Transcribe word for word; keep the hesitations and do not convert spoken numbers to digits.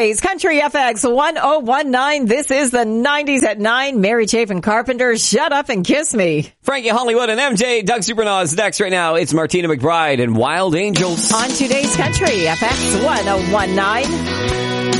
today's Country F X one oh one nine. This is the nineties at nine. Mary Chapin Carpenter, Shut Up and Kiss Me. Frankie Hollywood and M J, Doug Supernaws next right now. It's Martina McBride and Wild Angels. On today's Country F X one oh one nine.